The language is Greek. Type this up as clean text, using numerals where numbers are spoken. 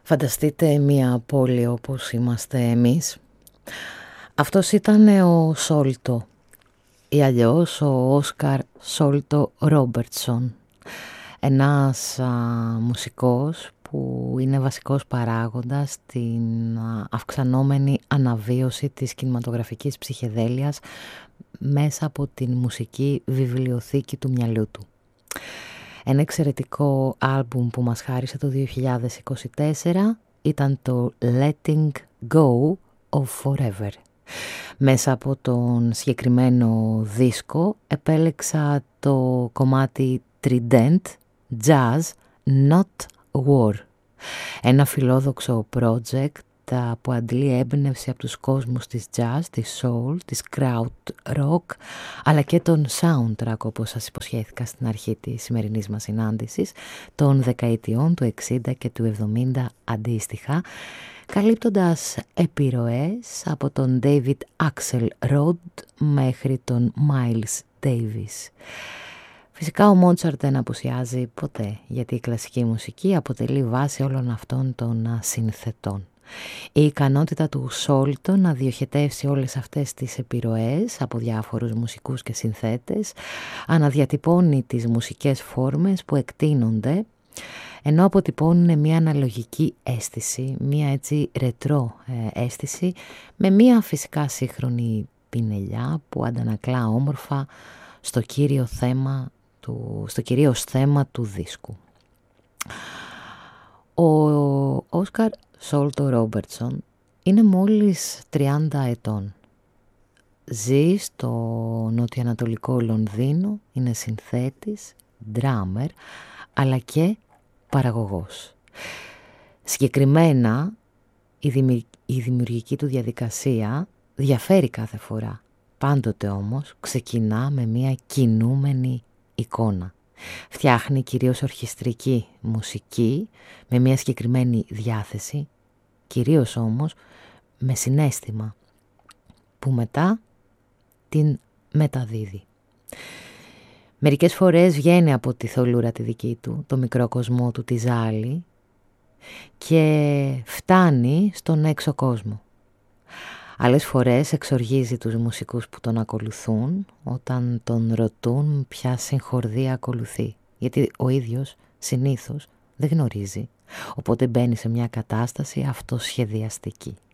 Φανταστείτε μια πόλη όπως είμαστε εμείς. Αυτός ήταν ο Σόλτο ή αλλιώς ο Όσκαρ Σόλτο Ρόμπερτσον, ένας μουσικός που είναι βασικός παράγοντας στην αυξανόμενη αναβίωση της κινηματογραφικής ψυχεδέλειας μέσα από την μουσική βιβλιοθήκη του μυαλού του. Ένα εξαιρετικό άλμπουμ που μας χάρισε το 2024 ήταν το Letting Go of Forever. Μέσα από τον συγκεκριμένο δίσκο επέλεξα το κομμάτι Trident Jazz Not War. Ένα φιλόδοξο project που αντλεί έμπνευση από τους κόσμους της jazz, της soul, της crowd rock, αλλά και τον soundtrack, όπως σας υποσχέθηκα στην αρχή της σημερινής μας συνάντησης, των δεκαετιών του 60 και του 70 αντίστοιχα, καλύπτοντας επιρροές από τον David Axel Rod μέχρι τον Miles Davis. Φυσικά ο Μότσαρτ δεν απουσιάζει ποτέ, γιατί η κλασική μουσική αποτελεί βάση όλων αυτών των συνθετών. Η ικανότητα του Σόλτο να διοχετεύσει όλες αυτές τις επιρροές από διάφορους μουσικούς και συνθέτες αναδιατυπώνει τις μουσικές φόρμες που εκτείνονται, ενώ αποτυπώνουν μια αναλογική αίσθηση, μια έτσι ρετρό αίσθηση, με μια φυσικά σύγχρονη πινελιά που αντανακλά όμορφα στο κυρίως θέμα του δίσκου. Ο Όσκαρ Σόλτο Ρόμπερτσον είναι μόλις 30 ετών. Ζει στο νοτιοανατολικό Λονδίνο, είναι συνθέτης, ντράμερ, αλλά και παραγωγός. Συγκεκριμένα η δημιουργική του διαδικασία διαφέρει κάθε φορά. Πάντοτε όμως ξεκινά με μια κινούμενη εικόνα. Φτιάχνει κυρίως ορχιστρική μουσική με μια συγκεκριμένη διάθεση, κυρίως όμως με συναίσθημα, που μετά την μεταδίδει. Μερικές φορές βγαίνει από τη θολούρα τη δική του, το μικρό κοσμό του, τη ζάλη, και φτάνει στον έξω κόσμο. Άλλες φορές εξοργίζει τους μουσικούς που τον ακολουθούν όταν τον ρωτούν ποια συγχορδία ακολουθεί, γιατί ο ίδιος συνήθως δεν γνωρίζει, οπότε μπαίνει σε μια κατάσταση αυτοσχεδιαστική.